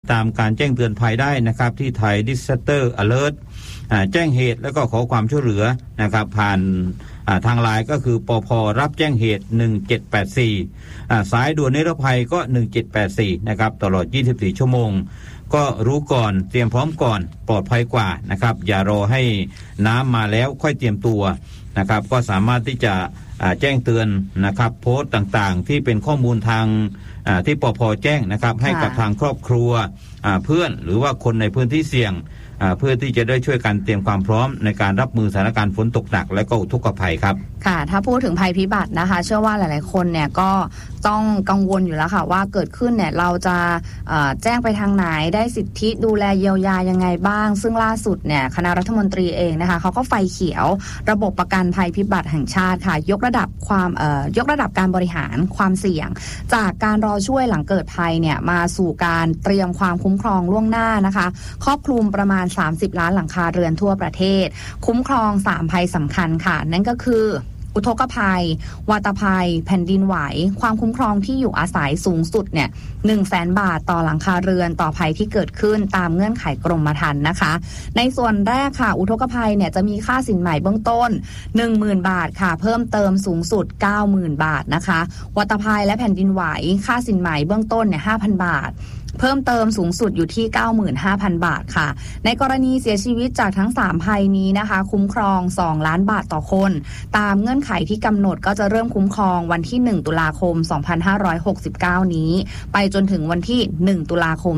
ตามการแจ้งเตือนภัยได้นะครับที่ไทย Disaster Alert แจ้งเหตุแล้วก็ขอความช่วยเหลือนะครับผ่านทางไลน์ก็คือปภรับแจ้งเหตุ1784สายด่วนนิรภัยก็1784นะครับตลอด24ชั่วโมงก็รู้ก่อนเตรียมพร้อมก่อนปลอดภัยกว่านะครับอย่ารอให้น้ำมาแล้วค่อยเตรียมตัวนะครับก็สามารถที่จะแจ้งเตือนนะครับโพสต์ต่างๆที่เป็นข้อมูลทางที่ปภแจ้งนะครับให้กับทางครอบครัวเพื่อนหรือว่าคนในพื้นที่เสี่ยงเพื่อที่จะได้ช่วยกันเตรียมความพร้อมในการรับมือสถานการณ์ฝนตกหนักและก็อุทกภัยครับค่ะถ้าพูดถึงภัยพิบัตินะคะเชื่อว่าหลายๆคนเนี่ยก็ต้องกังวลอยู่แล้วค่ะว่าเกิดขึ้นเนี่ยเราจะแจ้งไปทางไหนได้สิทธิดูแลเยียวยายังไงบ้างซึ่งล่าสุดเนี่ยคณะรัฐมนตรีเองนะคะเขาก็ไฟเขียวระบบประกันภัยพิบัติแห่งชาติค่ะยกระดับการบริหารความเสี่ยงจากการรอช่วยหลังเกิดภัยเนี่ยมาสู่การเตรียมความคุ้มครองล่วงหน้านะคะครอบคลุมประมาณ30ล้านหลังคาเรือนทั่วประเทศคุ้มครอง3ภัยสำคัญค่ะนั่นก็คืออุทกภัยวาตภัยแผ่นดินไหวความคุ้มครองที่อยู่อาศัยสูงสุดเนี่ย 100,000 บาทต่อหลังคาเรือนต่อภัยที่เกิดขึ้นตามเงื่อนไขกรมธรรม์นะคะในส่วนแรกค่ะอุทกภัยเนี่ยจะมีค่าสินใหม่เบื้องต้น 10,000 บาทค่ะเพิ่มเติมสูงสุด 90,000 บาทนะคะวาตภัยและแผ่นดินไหวค่าสินใหม่เบื้องต้นเนี่ย 5,000 บาทเพิ่มเติมสูงสุดอยู่ที่ 95,000 บาทค่ะในกรณีเสียชีวิตจากทั้ง3ภัยนี้นะคะคุ้มครอง2ล้านบาทต่อคนตามเงื่อนไขที่กำหนดก็จะเริ่มคุ้มครองวันที่1ตุลาคม2569นี้ไปจนถึงวันที่1ตุลาคม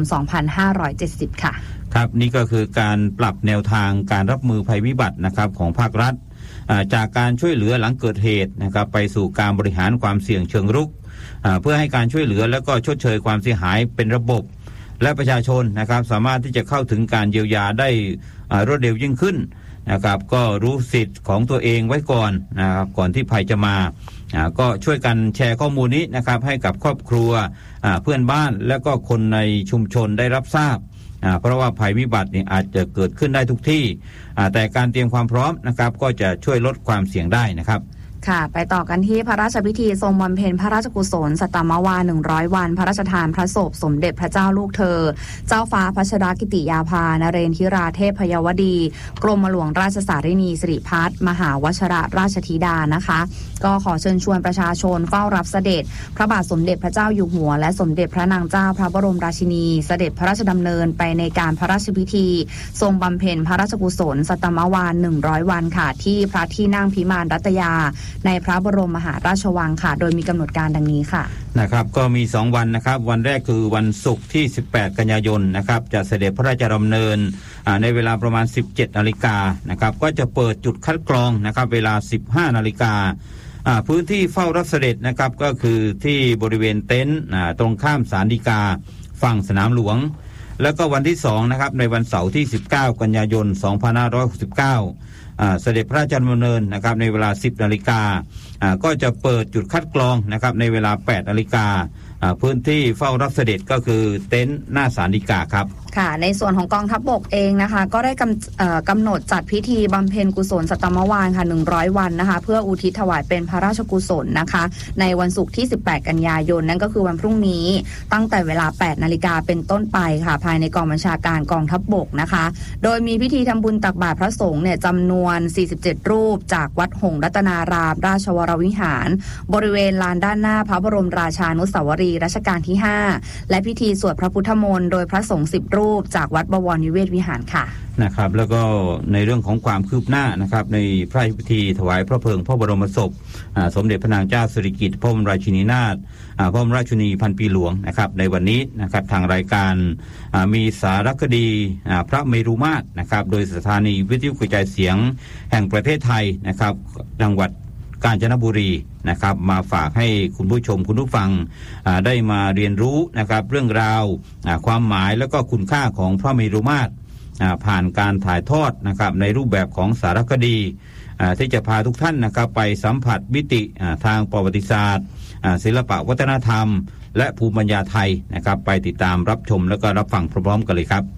2570ค่ะครับนี่ก็คือการปรับแนวทางการรับมือภัยพิบัตินะครับของภาครัฐจากการช่วยเหลือหลังเกิดเหตุนะครับไปสู่การบริหารความเสี่ยงเชิงรุกเพื่อให้การช่วยเหลือและก็ชดเชยความเสียหายเป็นระบบและประชาชนนะครับสามารถที่จะเข้าถึงการเยียวยาได้รวดเร็วยิ่งขึ้นนะครับก็รู้สิทธิ์ของตัวเองไว้ก่อนนะครับก่อนที่ภัยจะมาก็ช่วยกันแชร์ข้อมูลนี้นะครับให้กับครอบครัวเพื่อนบ้านและก็คนในชุมชนได้รับทราบเพราะว่าภัยพิบัตินี่อาจจะเกิดขึ้นได้ทุกที่แต่การเตรียมความพร้อมนะครับก็จะช่วยลดความเสี่ยงได้นะครับค่ะไปต่อกันที่พระราชพิธีทรงบำเพ็ญพระราชกุศลสัตตมวา100 วันพระราชทานพระศพสมเด็จพระเจ้าลูกเธอเจ้าฟ้าพัชรกิติยาภานเรนทิราเทพยวดีกรมหลวงราชสารินีสิริพัฒน์มหาวชรราชธิดานะคะก็ขอเชิญชวนประชาชนเฝ้ารับเสด็จพระบาทสมเด็จพระเจ้าอยู่หัวและสมเด็จพระนางเจ้าพระบรมราชินีเสด็จพระราชดำเนินไปในการพระราชพิธีทรงบำเพ็ญพระราชกุศลสัตตมวา100 วันค่ะที่พระที่นั่งพิมานรัตยาในพระบรมมหาราชวังค่ะโดยมีกำหนดการดังนี้ค่ะนะครับก็มี2วันนะครับวันแรกคือวันศุกร์ที่18กันยายนนะครับจะเสด็จพระราชดำเนินในเวลาประมาณ 17 นาฬิกานะครับก็จะเปิดจุดคัดกรองนะครับเวลา 15 นาฬิกาพื้นที่เฝ้ารับเสด็จนะครับก็คือที่บริเวณเต็นท์ตรงข้ามศาลฎีกาฝั่งสนามหลวงแล้วก็วันที่2นะครับในวันเสาร์ที่19กันยายน2569เสด็จพระราชดำเนินนะครับในเวลา 10 นาฬิกาก็จะเปิดจุดคัดกรองนะครับในเวลา 8 นาฬิกาพื้นที่เฝ้ารับเสด็จก็คือเต็นท์หน้าศาลฎีกาครับค่ะในส่วนของกองทัพบกเองนะคะก็ได้กำหนดจัดพิธีบำเพ็ญกุศลสัตตมวาค่ะ100 วันนะคะเพื่ออุทิศถวายเป็นพระราชกุศลนะคะในวันศุกร์ที่18กันยายนนั่นก็คือวันพรุ่งนี้ตั้งแต่เวลา 8 นาฬิกาเป็นต้นไปค่ะภายในกองบัญชาการกองทัพบกนะคะโดยมีพิธีทำบุญตักบาตรพระสงฆ์เนี่ยจำนวน47รูปจากวัดหงส์รัตนารามราชวรวิหารบริเวณลานด้านหน้าพระบรมราชานุสาวรีย์รัชกาลที่5และพิธีสวดพระพุทธมนต์โดยพระสงฆ์10 รูปจากวัดบวรนิเวศวิหารค่ะนะครับแล้วก็ในเรื่องของความคืบหน้านะครับในพระราชพิธีถวายพระเพลิงพระบรมศพสมเด็จพระนางเจ้าสิริกิติ์พระบรมราชินีนาถพระบรมราชินีพันปีหลวงนะครับในวันนี้นะครับทางรายการมีสารคดีพระเมรุมาตรนะครับโดยสถานีวิทยุกระจายเสียงแห่งประเทศไทยนะครับจังหวัดกาญจนบุรีนะครับมาฝากให้คุณผู้ชมคุณผู้ฟังได้มาเรียนรู้นะครับเรื่องราวความหมายแล้วก็คุณค่าของพระเมรุมาตรผ่านการถ่ายทอดนะครับในรูปแบบของสารคดีที่จะพาทุกท่านนะครับไปสัมผัสมิติทางประวัติศาสตร์ศิลปะวัฒนธรรมและภูมิปัญญาไทยนะครับไปติดตามรับชมแล้วก็รับฟังพร้อมๆกันเลยครับ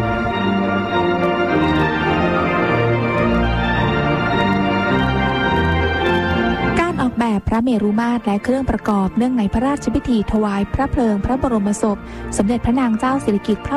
แบบพระเมรุมาตรและเครื่องประกอบเนื่องในพระราชพิธีถวายพระเพลิงพระบรมศพสมเด็จพระนางเจ้าสิริกิติ์พระ